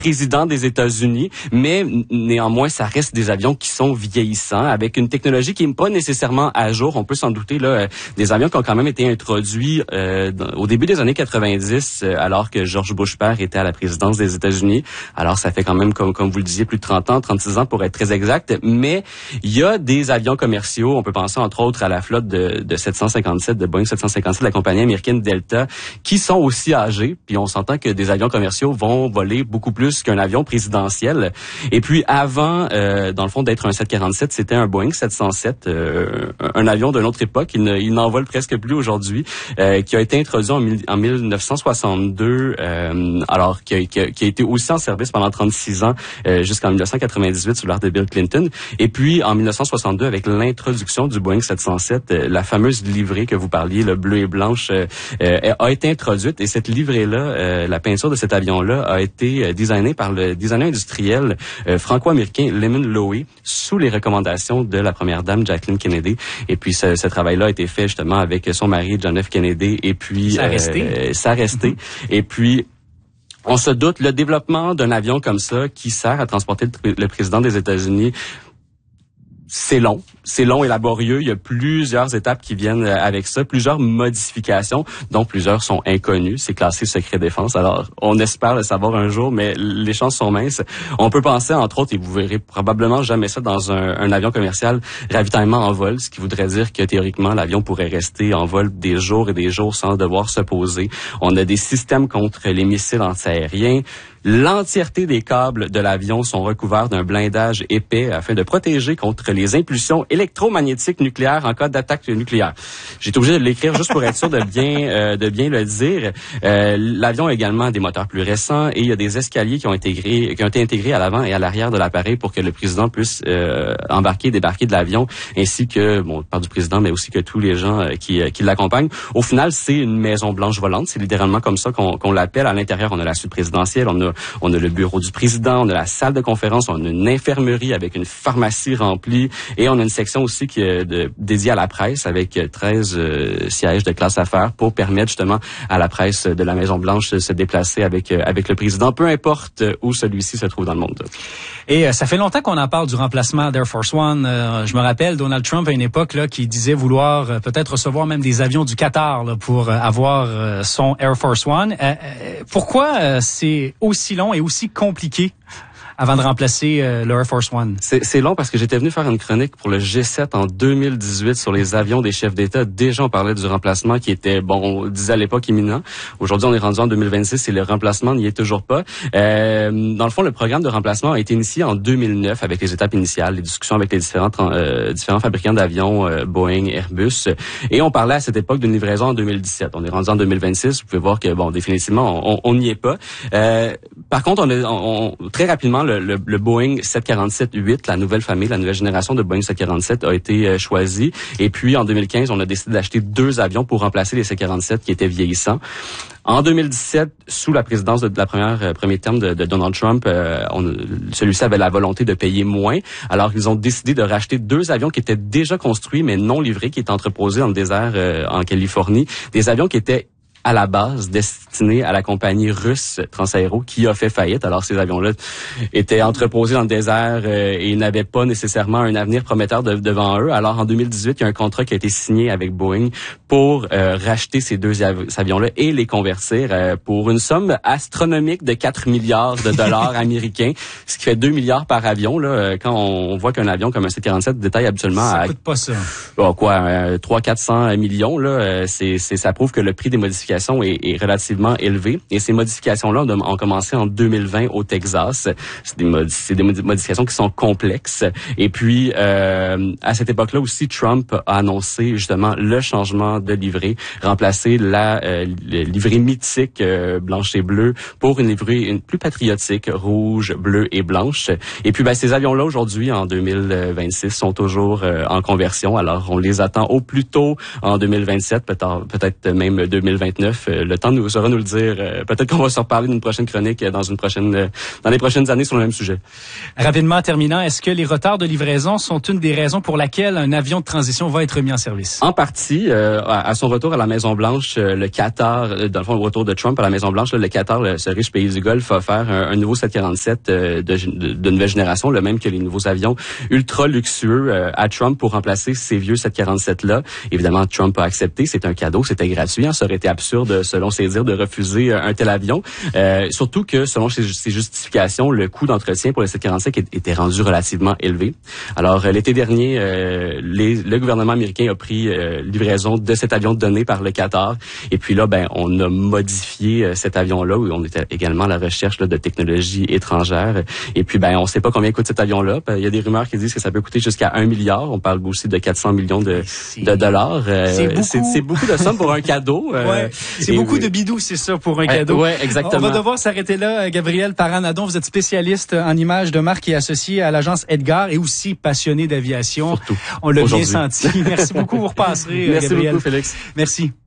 président des États-Unis, mais néanmoins, ça reste des avions qui sont vieillissants, avec une technologie qui n'est pas nécessairement à jour. On peut s'en douter, là, des avions qui ont quand même été introduits au début des années 90, alors que George Bush père était à la présidence des États-Unis. Alors, ça fait quand même, comme vous le disiez, plus de 30 ans, 36 ans pour être très exact. Mais il y a des avions commerciaux. On peut penser entre autres à la flotte de 757, de Boeing 757, de la compagnie américaine Delta, qui sont aussi âgés. Puis on s'entend que des avions commerciaux vont voler beaucoup plus qu'un avion présidentiel. Et puis avant, dans le fond, d'être un 747, c'était un Boeing 707, un avion d'une autre époque. Il n'en vole presque plus aujourd'hui, qui a été introduit en 1962, alors qui a été aussi en service pendant 36 ans, jusqu'en 1998 sous l'ordre de Bill Clinton. Et puis en 1962, avec l'introduction du Boeing 707, la fameuse livrée que vous parliez, le bleu et blanche, a été introduite. Et cette livrée-là, la peinture de cet avion-là a été designée par le designer industriel franco-américain Lyman Loewy sous les recommandations de la première dame Jacqueline Kennedy. Et puis ce travail-là a été fait justement avec son mari John F. Kennedy. Et puis ça a resté. Et puis on se doute, le développement d'un avion comme ça qui sert à transporter le président des États-Unis, c'est long et laborieux. Il y a plusieurs étapes qui viennent avec ça, plusieurs modifications, dont plusieurs sont inconnues. C'est classé secret défense. Alors, on espère le savoir un jour, mais les chances sont minces. On peut penser, entre autres, et vous verrez probablement jamais ça dans un avion commercial, ravitaillement en vol, ce qui voudrait dire que théoriquement, l'avion pourrait rester en vol des jours et des jours sans devoir se poser. On a des systèmes contre les missiles antiaériens. L'entièreté des câbles de l'avion sont recouverts d'un blindage épais afin de protéger contre les impulsions électromagnétiques nucléaires en cas d'attaque nucléaire. J'ai été obligé de l'écrire juste pour être sûr de bien le dire. L'avion a également des moteurs plus récents et il y a des escaliers qui ont été intégrés à l'avant et à l'arrière de l'appareil pour que le président puisse embarquer et débarquer de l'avion, ainsi que, bon, pas du président, mais aussi que tous les gens qui l'accompagnent. Au final, c'est une maison blanche volante. C'est littéralement comme ça qu'on l'appelle. À l'intérieur, on a la suite présidentielle, on a le bureau du président, on a la salle de conférence, on a une infirmerie avec une pharmacie remplie et on a une section aussi qui est dédiée à la presse avec 13 sièges de classe affaires pour permettre justement à la presse de la Maison-Blanche de se déplacer avec le président, peu importe où celui-ci se trouve dans le monde. Et ça fait longtemps qu'on en parle du remplacement d'Air Force One. Je me rappelle, Donald Trump à une époque là qui disait vouloir peut-être recevoir même des avions du Qatar là, pour avoir son Air Force One. Pourquoi c'est aussi long et aussi compliqué avant de remplacer le Air Force One? C'est long parce que j'étais venu faire une chronique pour le G7 en 2018 sur les avions des chefs d'État. Déjà, on parlait du remplacement qui était, bon, on disait à l'époque imminent. Aujourd'hui, on est rendu en 2026 et le remplacement n'y est toujours pas. Dans le fond, le programme de remplacement a été initié en 2009 avec les étapes initiales, les discussions avec les différents fabricants d'avions, Boeing, Airbus. Et on parlait à cette époque d'une livraison en 2017. On est rendu en 2026. Vous pouvez voir que, bon, définitivement, on n'y est pas. Par contre, très rapidement, le Boeing 747-8, la nouvelle famille, la nouvelle génération de Boeing 747 a été choisie. Et puis, en 2015, on a décidé d'acheter 2 avions pour remplacer les 747 qui étaient vieillissants. En 2017, sous la présidence de la premier terme de Donald Trump, celui-ci avait la volonté de payer moins. Alors, ils ont décidé de racheter 2 avions qui étaient déjà construits, mais non livrés, qui étaient entreposés dans le désert en Californie. Des avions qui étaient à la base destiné à la compagnie russe Transaero qui a fait faillite. Alors, ces avions-là étaient entreposés dans le désert et n'avaient pas nécessairement un avenir prometteur devant eux. Alors, en 2018, il y a un contrat qui a été signé avec Boeing pour racheter ces 2 avions-là et les convertir pour une somme astronomique de 4 milliards de dollars américains, ce qui fait 2 milliards par avion. Là, quand on voit qu'un avion comme un 747 détaille habituellement ça coûte pas ça. 300-400 millions, là, ça prouve que le prix des modifications est relativement élevé. Et ces modifications-là ont commencé en 2020 au Texas. C'est des modifications qui sont complexes. Et puis, à cette époque-là aussi, Trump a annoncé justement le changement de livrée, remplacer la livrée mythique blanche et bleue pour une livrée plus patriotique, rouge, bleue et blanche. Et puis, ces avions-là, aujourd'hui, en 2026, sont toujours en conversion. Alors, on les attend au plus tôt en 2027, peut-être même 2029. 2029. Le temps nous saura nous le dire. Peut-être qu'on va se reparler d'une prochaine chronique dans les prochaines années sur le même sujet. Rapidement, en terminant, est-ce que les retards de livraison sont une des raisons pour laquelle un avion de transition va être mis en service? En partie, à son retour à la Maison-Blanche, le Qatar, dans le fond, le retour de Trump à la Maison-Blanche, le Qatar, ce riche pays du Golfe, va faire un nouveau 747 de nouvelle génération, le même que les nouveaux avions ultra luxueux à Trump pour remplacer ces vieux 747-là. Évidemment, Trump a accepté. C'est un cadeau, c'était gratuit. Ça aurait été absurde, selon ses dires, de refuser un tel avion. Surtout que, selon ses justifications, le coût d'entretien pour le 747 était rendu relativement élevé. Alors, l'été dernier, le gouvernement américain a pris livraison de cet avion donné par le Qatar. Et puis là, on a modifié cet avion-là, où on était également à la recherche de technologies étrangères. Et puis, on ne sait pas combien coûte cet avion-là. Il y a des rumeurs qui disent que ça peut coûter jusqu'à 1 milliard. On parle aussi de 400 millions de dollars. C'est beaucoup de sommes pour un cadeau. C'est beaucoup de bidous, c'est ça, pour un cadeau. Ouais, exactement. On va devoir s'arrêter là. Gabriel Paranadon, vous êtes spécialiste en images de marque et associé à l'agence Edgar et aussi passionné d'aviation. Surtout. On l'a bien senti. Merci beaucoup, vous repasserez, Merci Gabriel. Beaucoup, Félix. Merci.